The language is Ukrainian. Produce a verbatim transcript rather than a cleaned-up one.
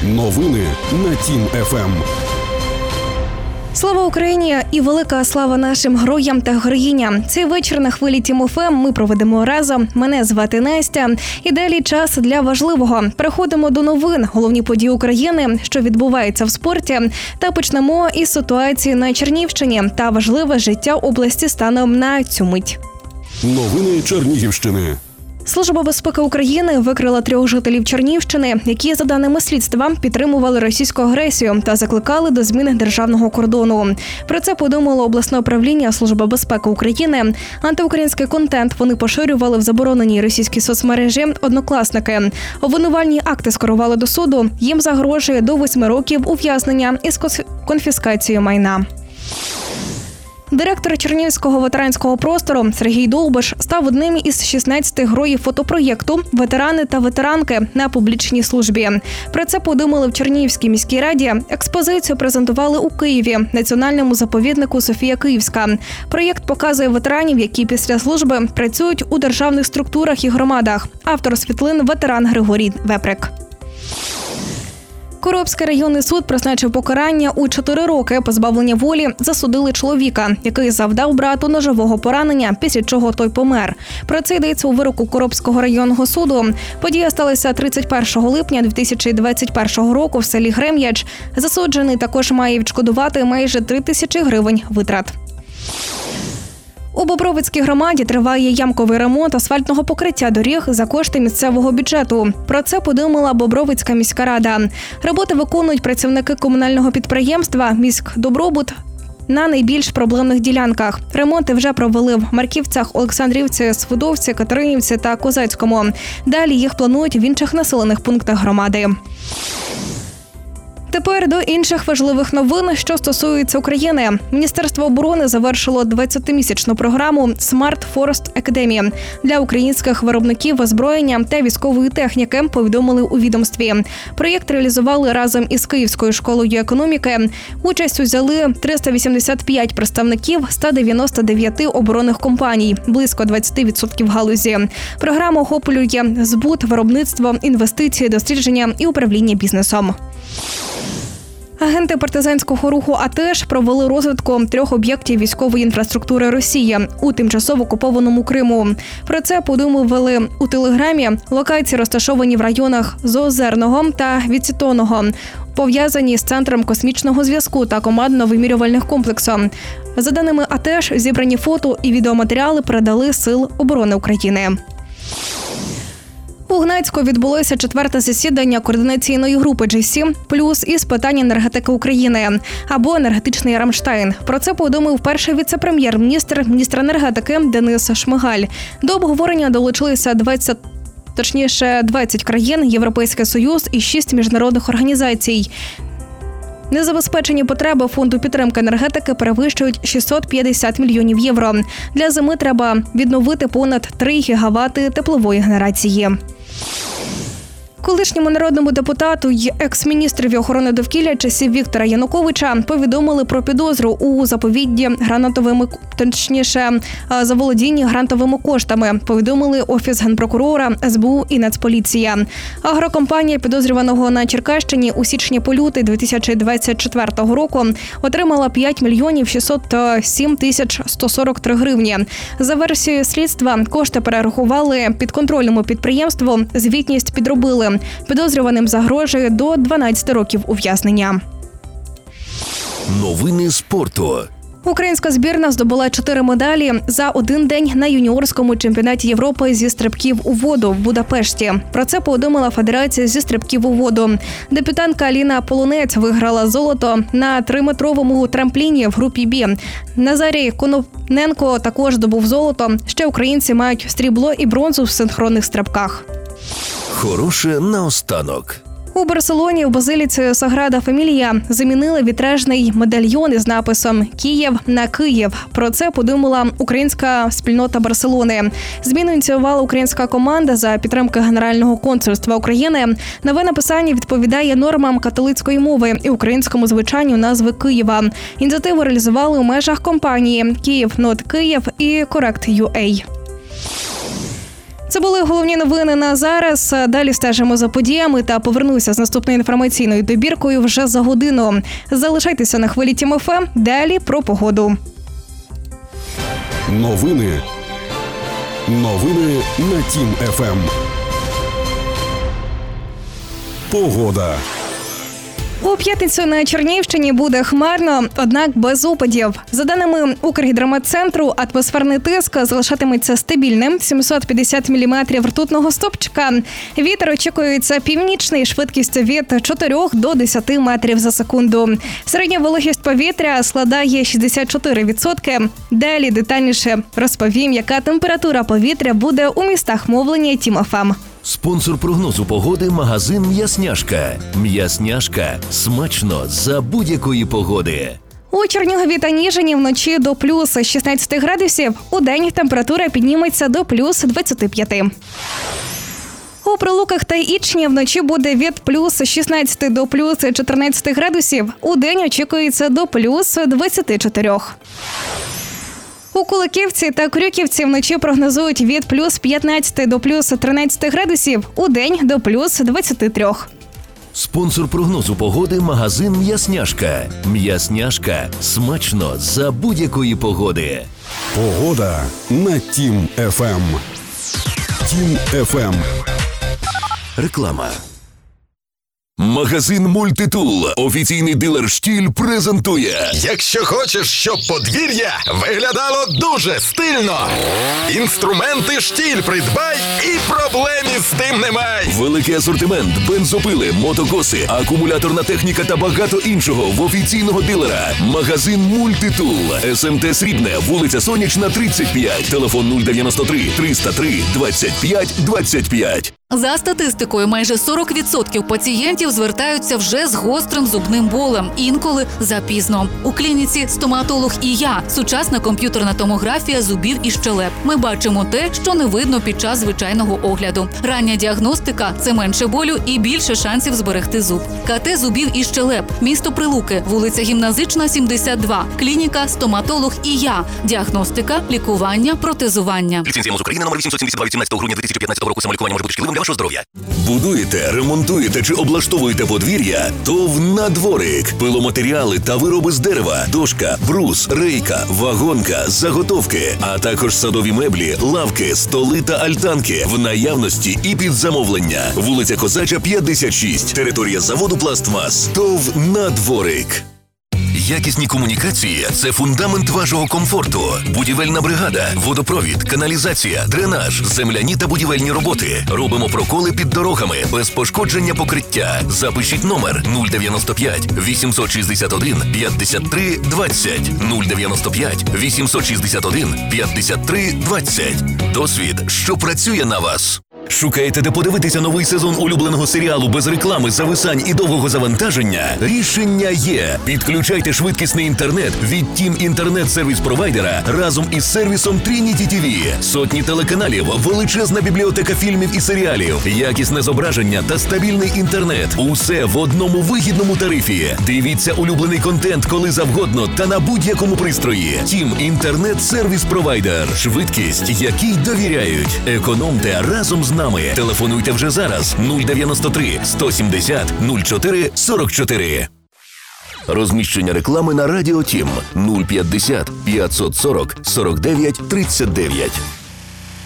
Новини на Тім еф ем. Слава Україні і велика слава нашим героям та героїням. Цей вечір на хвилі Тім еф ем ми проведемо разом. Мене звати Настя. І далі час для важливого. Переходимо до новин, головні події України, що відбуваються в спорті. Та почнемо із ситуації на Чернігівщині та важливе життя області станом на цю мить. Новини Чернігівщини. Служба безпеки України викрила трьох жителів Чернігівщини, які, за даними слідства, підтримували російську агресію та закликали до зміни державного кордону. Про це повідомило обласне управління Служби безпеки України. Антиукраїнський контент вони поширювали в забороненій російській соцмережі «Однокласники». Обвинувальні акти скерували до суду. Їм загрожує до восьми років ув'язнення із конфіскацією майна. Директор Чернігівського ветеранського простору Сергій Довбиш став одним із шістнадцяти героїв фотопроєкту «Ветерани та ветеранки» на публічній службі. Про це повідомили в Чернігівській міській раді. Експозицію презентували у Києві, національному заповіднику Софія Київська. Проєкт показує ветеранів, які після служби працюють у державних структурах і громадах. Автор світлин – ветеран Григорій Веприк. Коробський районний суд призначив покарання у чотири роки позбавлення волі. Засудили чоловіка, який завдав брату ножового поранення, після чого той помер. Про це йдеться у вироку Коробського районного суду. Подія сталася тридцять першого липня дві тисячі двадцять першого року в селі Грем'яч. Засуджений також має відшкодувати майже три тисячі гривень витрат. У Бобровицькій громаді триває ямковий ремонт асфальтного покриття доріг за кошти місцевого бюджету. Про це повідомила Бобровицька міська рада. Роботи виконують працівники комунального підприємства «Міськдобробут» на найбільш проблемних ділянках. Ремонти вже провели в Марківцях, Олександрівці, Свидовці, Катеринівці та Козацькому. Далі їх планують в інших населених пунктах громади. Тепер до інших важливих новин, що стосуються України. Міністерство оборони завершило двадцятимісячну програму «Smart Forest Academy» для українських виробників озброєння та військової техніки, повідомили у відомстві. Проєкт реалізували разом із Київською школою економіки. Участь узяли триста вісімдесят п'ять представників ста дев'яноста дев'яти оборонних компаній, близько двадцять відсотків галузі. Програма охоплює збут, виробництво, інвестиції, дослідження і управління бізнесом. Агенти партизанського руху АТЕШ провели розвідку трьох об'єктів військової інфраструктури Росії у тимчасово окупованому Криму. Про це повідомили у Телеграмі. Локації розташовані в районах Заозерного та Відсітоного, пов'язані з Центром космічного зв'язку та командно-вимірювальних комплексів. За даними АТЕШ, зібрані фото і відеоматеріали передали Сил оборони України. У Гнатську відбулося четверте засідання координаційної групи джі сім плюс із питань енергетики України, або енергетичний Рамштайн. Про це повідомив перший віце-прем'єр-міністр, міністр енергетики Денис Шмигаль. До обговорення долучилися двадцять точніше двадцять країн, Європейський Союз і шість міжнародних організацій. Незабезпечені потреби фонду підтримки енергетики перевищують шістсот п'ятдесят мільйонів євро. Для зими треба відновити понад три гігавати теплової генерації. Колишньому народному депутату й екс-міністрові охорони довкілля часів Віктора Януковича повідомили про підозру у заповідді грантовими, точніше, заволодінні грантовими коштами, повідомили Офіс Генпрокурора, ес бе у і Нацполіція. Агрокомпанія підозрюваного на Черкащині у січні-лютий дві тисячі двадцять четвертого року отримала п'ять мільйонів шістсот сім тисяч сто сорок три гривні. За версією слідства, кошти перерахували підконтрольному підприємству, звітність підробили. Підозрюваним загрожує до дванадцяти років ув'язнення. Новини спорту. Українська збірна здобула чотири медалі за один день на юніорському чемпіонаті Європи зі стрибків у воду в Будапешті. Про це повідомила Федерація зі стрибків у воду. Дебютантка Аліна Полунець виграла золото на триметровому трампліні в групі «Бі». Назарій Кононенко також здобув золото. Ще українці мають срібло і бронзу в синхронних стрибках. Хороше наостанок. У Барселоні в базиліці Саграда Фамілія замінили вітражний медальйон із написом «Київ на Київ». Про це подумала українська спільнота Барселони. Зміну ініціювала українська команда за підтримки Генерального консульства України. Нове написання відповідає нормам католицької мови і українському звучанню назви Києва. Ініціативу реалізували у межах компанії «Київ Нот Київ» і «Корект.ю ей». Це були головні новини на зараз. Далі стежимо за подіями та повернуся з наступною інформаційною добіркою вже за годину. Залишайтеся на хвилі Тім еф ем. Далі про погоду. Новини. Новини на Тім еф ем. Погода. У п'ятницю на Чернігівщині буде хмарно, однак без опадів. За даними Укргідрометцентру, атмосферний тиск залишатиметься стабільним – сімсот п'ятдесят міліметрів ртутного стовпчика. Вітер очікується північний, швидкістю від чотирьох до десяти метрів за секунду. Середня вологість повітря складає шістдесят чотири відсотки. Далі детальніше розповім, яка температура повітря буде у містах мовлення Тім еф ем. Спонсор прогнозу погоди – магазин «М'ясняшка». «М'ясняшка» – смачно за будь-якої погоди. У Чернігові та Ніжині вночі до плюс шістнадцять градусів, у день температура підніметься до плюс двадцять п'ять. У Прилуках та Ічні вночі буде від плюс шістнадцять до плюс чотирнадцять градусів, у день очікується до плюс двадцять чотири. У Куликівці та Крюківці вночі прогнозують від плюс п'ятнадцять до плюс тринадцять градусів, у день до плюс двадцять три. Спонсор прогнозу погоди – магазин «М'ясняшка». «М'ясняшка» – смачно за будь-якої погоди. Погода на Тім еф ем. Тім еф ем. Реклама. Магазин «Мультитул», офіційний дилер «Штіль» презентує. Якщо хочеш, щоб подвір'я виглядало дуже стильно, інструменти «Штіль» придбай і проблем із тим немає. Великий асортимент, бензопили, мотокоси, акумуляторна техніка та багато іншого в офіційного дилера. Магазин «Мультитул». ес ем те Срібне, вулиця Сонячна, тридцять п'ять. Телефон нуль дев'яносто три триста три двадцять п'ять двадцять п'ять. За статистикою, майже сорок відсотків пацієнтів звертаються вже з гострим зубним болем, інколи запізно. У клініці «Стоматолог і я» – сучасна комп'ютерна томографія зубів і щелеп. Ми бачимо те, що не видно під час звичайного огляду. Рання діагностика – це менше болю і більше шансів зберегти зуб. ка те зубів і щелеп. Місто Прилуки, вулиця Гімназична, сімдесят два. Клініка «Стоматолог і я». Діагностика, лікування, протезування. Ліцензія МОЗ України номер вісімсот сімдесят два від сімнадцятого грудня дві тисячі п'ятнадцятого року. Самолікування може бути шкідливим для вашого здоров'я. Будуєте, ремонтуєте чи облаштовуєте подвір'я? ТОВ «Надворик». Пиломатеріали та вироби з дерева, дошка, брус, рейка, вагонка, заготовки, а також садові меблі, лавки, столи та альтанки в наявності і під замовлення. Вулиця Козача, п'ятдесят шість. Територія заводу «Пластмас». ТОВ «Надворик». Якісні комунікації – це фундамент вашого комфорту. Будівельна бригада, водопровід, каналізація, дренаж, земляні та будівельні роботи. Робимо проколи під дорогами, без пошкодження покриття. Запишіть номер нуль дев'яносто п'ять вісімсот шістдесят один п'ятдесят три двадцять. нуль дев'яносто п'ять вісімсот шістдесят один п'ятдесят три двадцять. Досвід, що працює на вас. Шукаєте, де подивитися новий сезон улюбленого серіалу без реклами, зависань і довгого завантаження? Рішення є. Підключайте швидкісний інтернет від Тім інтернет-сервіс-провайдера разом із сервісом Trinity ті ві. Сотні телеканалів, величезна бібліотека фільмів і серіалів, якісне зображення та стабільний інтернет. Усе в одному вигідному тарифі. Дивіться улюблений контент коли завгодно та на будь-якому пристрої. Тім інтернет-сервіс-провайдер. Швидкість, якій довіряють. Економте разом з нами. Телефонуйте вже зараз нуль дев'яносто три сто сімдесят нуль чотири сорок чотири. Розміщення реклами на Радіо Тім нуль п'ятдесят п'ятсот сорок сорок дев'ять тридцять дев'ять.